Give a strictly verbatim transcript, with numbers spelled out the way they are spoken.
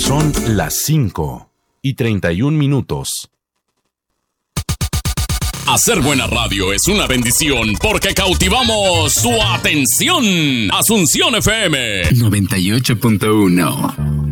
Son las cinco y treinta y un minutos. Hacer buena radio es una bendición porque cautivamos su atención. Asunción F M noventa y ocho punto uno.